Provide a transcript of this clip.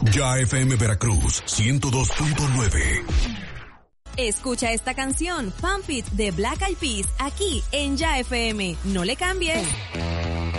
Ya FM Veracruz 102.9. Escucha esta canción, Pump It, de Black Eyed Peas, aquí en Ya FM. No le cambies.